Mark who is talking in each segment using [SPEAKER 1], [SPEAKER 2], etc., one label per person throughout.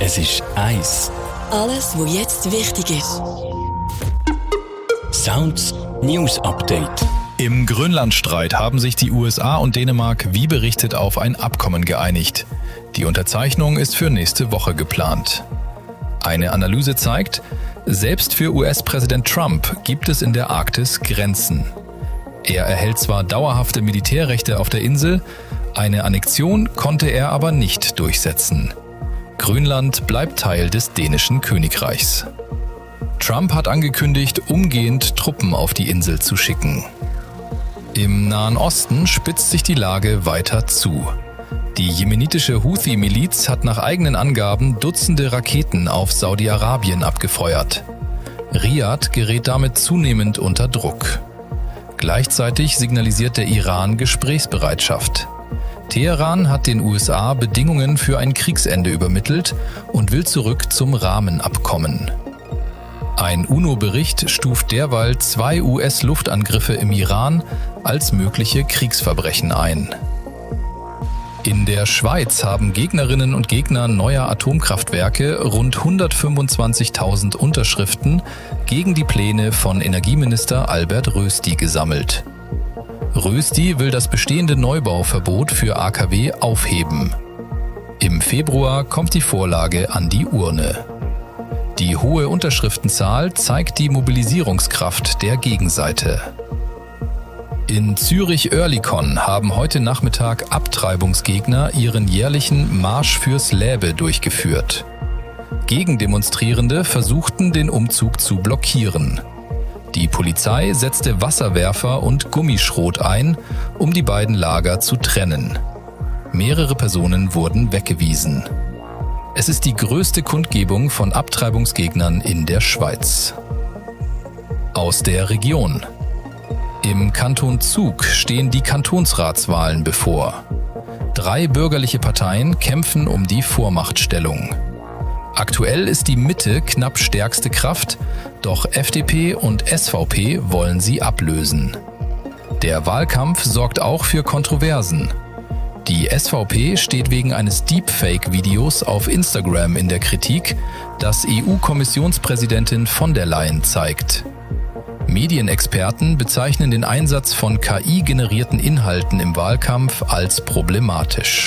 [SPEAKER 1] Es ist 1.
[SPEAKER 2] Alles, was jetzt wichtig ist.
[SPEAKER 1] Sounds News Update.
[SPEAKER 3] Im Grönlandstreit haben sich die USA und Dänemark wie berichtet auf ein Abkommen geeinigt. Die Unterzeichnung ist für nächste Woche geplant. Eine Analyse zeigt, selbst für US-Präsident Trump gibt es in der Arktis Grenzen. Er erhält zwar dauerhafte Militärrechte auf der Insel, eine Annexion konnte er aber nicht durchsetzen. Grönland bleibt Teil des dänischen Königreichs. Trump hat angekündigt, umgehend Truppen auf die Insel zu schicken. Im Nahen Osten spitzt sich die Lage weiter zu. Die jemenitische Houthi-Miliz hat nach eigenen Angaben Dutzende Raketen auf Saudi-Arabien abgefeuert. Riad gerät damit zunehmend unter Druck. Gleichzeitig signalisiert der Iran Gesprächsbereitschaft. Teheran hat den USA Bedingungen für ein Kriegsende übermittelt und will zurück zum Rahmenabkommen. Ein UNO-Bericht stuft derweil 2 US-Luftangriffe im Iran als mögliche Kriegsverbrechen ein. In der Schweiz haben Gegnerinnen und Gegner neuer Atomkraftwerke rund 125.000 Unterschriften gegen die Pläne von Energieminister Albert Rösti gesammelt. Rösti will das bestehende Neubauverbot für AKW aufheben. Im Februar kommt die Vorlage an die Urne. Die hohe Unterschriftenzahl zeigt die Mobilisierungskraft der Gegenseite. In Zürich-Oerlikon haben heute Nachmittag Abtreibungsgegner ihren jährlichen Marsch fürs Läbe durchgeführt. Gegendemonstrierende versuchten, den Umzug zu blockieren. Die Polizei setzte Wasserwerfer und Gummischrot ein, um die beiden Lager zu trennen. Mehrere Personen wurden weggewiesen. Es ist die größte Kundgebung von Abtreibungsgegnern in der Schweiz. Aus der Region. Im Kanton Zug stehen die Kantonsratswahlen bevor. 3 bürgerliche Parteien kämpfen um die Vormachtstellung. Aktuell ist die Mitte knapp stärkste Kraft, doch FDP und SVP wollen sie ablösen. Der Wahlkampf sorgt auch für Kontroversen. Die SVP steht wegen eines Deepfake-Videos auf Instagram in der Kritik, das EU-Kommissionspräsidentin von der Leyen zeigt. Medienexperten bezeichnen den Einsatz von KI-generierten Inhalten im Wahlkampf als problematisch.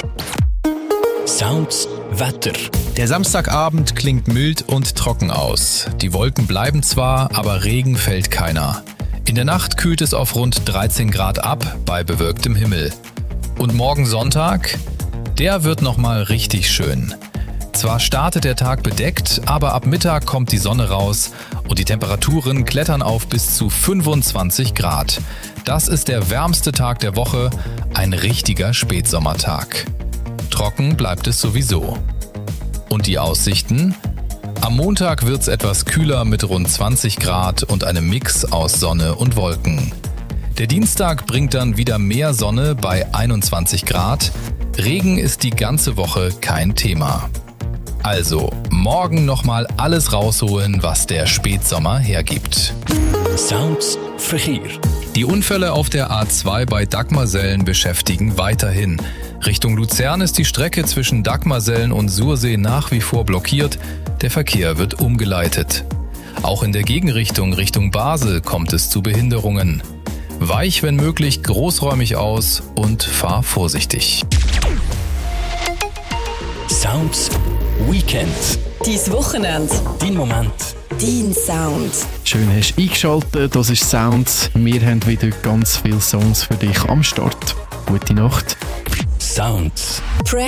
[SPEAKER 1] Sounds Wetter.
[SPEAKER 3] Der Samstagabend klingt mild und trocken aus. Die Wolken bleiben zwar, aber Regen fällt keiner. In der Nacht kühlt es auf rund 13 Grad ab bei bewölktem Himmel. Und morgen Sonntag? Der wird nochmal richtig schön. Zwar startet der Tag bedeckt, aber ab Mittag kommt die Sonne raus und die Temperaturen klettern auf bis zu 25 Grad. Das ist der wärmste Tag der Woche, ein richtiger Spätsommertag. Trocken bleibt es sowieso. Und die Aussichten? Am Montag wird's etwas kühler mit rund 20 Grad und einem Mix aus Sonne und Wolken. Der Dienstag bringt dann wieder mehr Sonne bei 21 Grad. Regen ist die ganze Woche kein Thema. Also, morgen nochmal alles rausholen, was der Spätsommer hergibt.
[SPEAKER 1] Sounds Verkehr.
[SPEAKER 3] Die Unfälle auf der A2 bei Dagmarsellen beschäftigen weiterhin. Richtung Luzern ist die Strecke zwischen Dagmarsellen und Sursee nach wie vor blockiert. Der Verkehr wird umgeleitet. Auch in der Gegenrichtung Richtung Basel kommt es zu Behinderungen. Weich, wenn möglich, großräumig aus und fahr vorsichtig.
[SPEAKER 1] Sounds Weekend.
[SPEAKER 2] Dein Wochenende.
[SPEAKER 1] Dein Moment.
[SPEAKER 2] Dein Sound.
[SPEAKER 4] Schön hast du eingeschaltet, das ist Sounds. Wir haben wieder ganz viele Songs für dich am Start. Gute Nacht.
[SPEAKER 1] Sounds.